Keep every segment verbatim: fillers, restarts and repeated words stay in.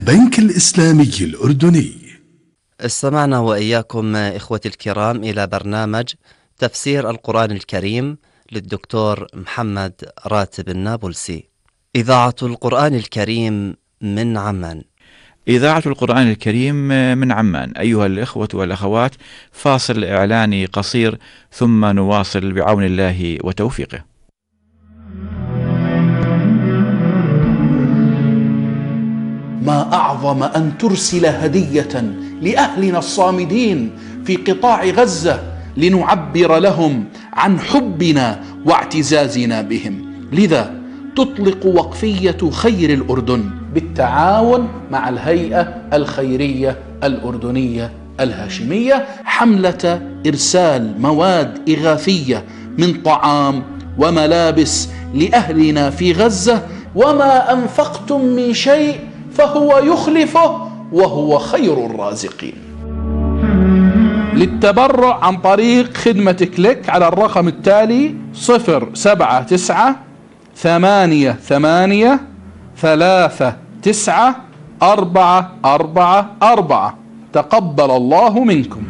بنك الإسلامي الأردني. استمعنا وإياكم إخوتي الكرام إلى برنامج تفسير القرآن الكريم للدكتور محمد راتب النابلسي. إذاعة القرآن الكريم من عمان. إذاعة القرآن الكريم من عمان. أيها الإخوة والأخوات، فاصل إعلاني قصير ثم نواصل بعون الله وتوفيقه. ما أعظم أن ترسل هدية لأهلنا الصامدين في قطاع غزة لنعبر لهم عن حبنا واعتزازنا بهم. لذا تطلق وقفية خير الأردن بالتعاون مع الهيئة الخيرية الأردنية الهاشمية حملة إرسال مواد إغاثية من طعام وملابس لأهلنا في غزة. وما أنفقتم من شيء فهو يخلفه وهو خير الرازقين. للتبرع عن طريق خدمة كليك على الرقم التالي صفر سبعة تسعة ثمانية ثمانية ثلاثة تسعة أربعة أربعة أربعة. تقبل الله منكم.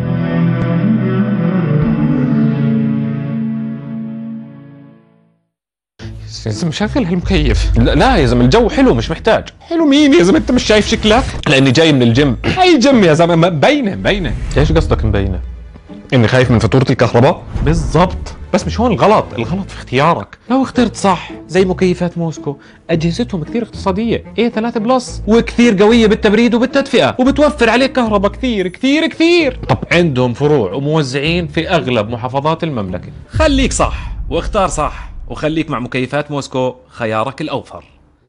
يا زلمة شغل هالمكيف. لا, لا يا زلمة الجو حلو مش محتاج. حلو مين يا زلمة؟ انت مش شايف شكلك؟ لاني جاي من الجيم. اي جيم يا زلمة؟ مبينة مبينة. ايش قصدك مبينة؟ اني خايف من فاتورة الكهرباء؟ بالضبط، بس مش هون الغلط، الغلط في اختيارك. لو اخترت صح زي مكيفات موسكو، اجهزتهم كثير اقتصادية، ايه ثلاثة بلس، وكثير قوية بالتبريد وبالتدفئة، وبتوفر عليك كهرباء كثير كثير كثير. طب عندهم فروع وموزعين في اغلب محافظات المملكة. خليك صح واختار صح، وخليك مع مكيفات موسكو، خيارك الأوفر.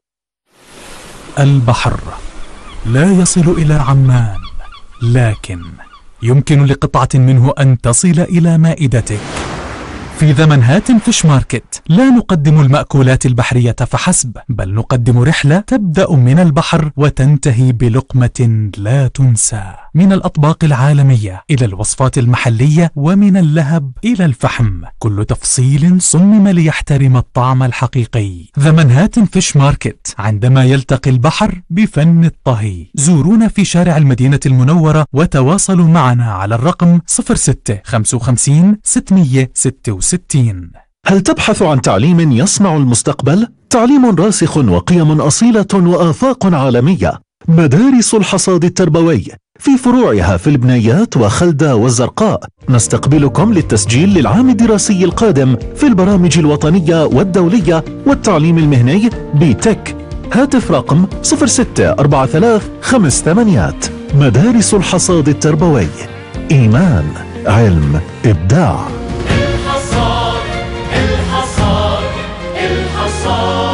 البحر لا يصل إلى عمان، لكن يمكن لقطعة منه أن تصل إلى مائدتك. في ذا منهاتن فيش ماركت لا نقدم المأكولات البحرية فحسب، بل نقدم رحلة تبدأ من البحر وتنتهي بلقمة لا تنسى. من الأطباق العالمية إلى الوصفات المحلية، ومن اللهب إلى الفحم، كل تفصيل صمم ليحترم الطعم الحقيقي. ذا منهاتن فيش ماركت، عندما يلتقي البحر بفن الطهي. زورونا في شارع المدينة المنورة وتواصلوا معنا على الرقم صفر ستة خمسة خمسين ستمية ستة وستين. هل تبحث عن تعليم يصنع المستقبل؟ تعليم راسخ وقيم أصيلة وآفاق عالمية. مدارس الحصاد التربوي في فروعها في البنيات وخلدة والزرقاء. نستقبلكم للتسجيل للعام الدراسي القادم في البرامج الوطنية والدولية والتعليم المهني بتك. هاتف رقم صفر ستة أربعة ثلاثة خمس ثمانيات. مدارس الحصاد التربوي، إيمان، علم، إبداع. الحصاد الحصاد الحصاد.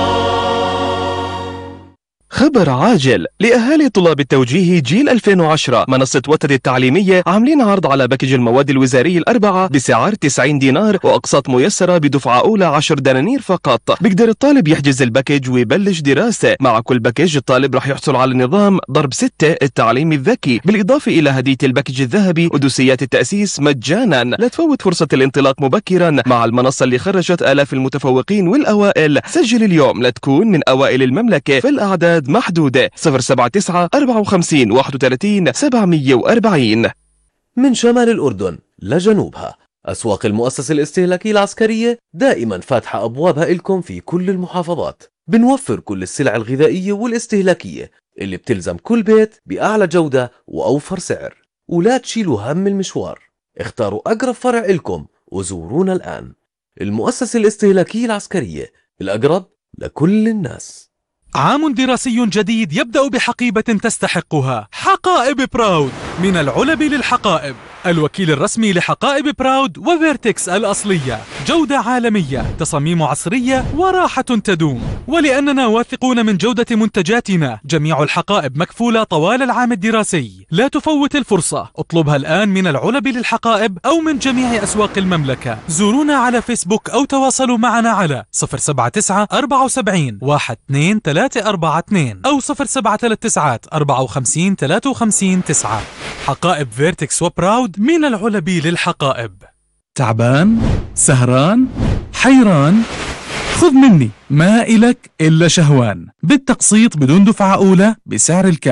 خبر عاجل لأهالي طلاب التوجيه جيل ألفين وعشرة. منصة وتد التعليمية عاملين عرض على باكج المواد الوزاري الأربعة بسعر تسعين دينار، وأقساط ميسرة بدفعة أولى عشر دنانير فقط. بيقدر الطالب يحجز الباكج ويبلش دراسة. مع كل باكج الطالب رح يحصل على نظام ضرب ستة التعليم الذكي، بالإضافة إلى هدية الباكج الذهبي ودوسيات التأسيس مجانا. لا تفوت فرصة الانطلاق مبكرا مع المنصة اللي خرجت آلاف المتفوقين والأوائل. سجل اليوم لتكون من أوائل المملكة، في الأعداد محدودة. صفر سبعة تسعة أربعة وخمسين واحد وثلاثين سبعمية وأربعين. من شمال الأردن لجنوبها، أسواق المؤسسة الاستهلاكية العسكرية دائما فاتحة أبوابها إلكم في كل المحافظات. بنوفر كل السلع الغذائية والاستهلاكية اللي بتلزم كل بيت بأعلى جودة وأوفر سعر. ولا تشيلوا هم المشوار، اختاروا أقرب فرع إلكم وزورونا الآن. المؤسسة الاستهلاكية العسكرية، الأقرب لكل الناس. عام دراسي جديد يبدأ بحقيبة تستحقها. حقائب براود، من العلب للحقائب، الوكيل الرسمي لحقائب براود وفيرتكس الأصلية. جودة عالمية، تصاميم عصرية، وراحة تدوم. ولأننا واثقون من جودة منتجاتنا، جميع الحقائب مكفولة طوال العام الدراسي. لا تفوت الفرصة، اطلبها الآن من العلب للحقائب أو من جميع أسواق المملكة. زورونا على فيسبوك أو تواصلوا معنا على صفر سبعة تسعة أربعة سبعين واحد اثنين ثلاثة أربعة اثنين أو صفر سبعة ثلاثة تسعة أربعة خمسين ثلاثة وخمسين تسعة. حقائب فيرتكس وبراود، من العلب للحقائب. تعبان؟ سهران؟ حيران؟ خذ مني، ما إلك إلا شهوان، بالتقسيط بدون دفعة أولى بسعر الكامل.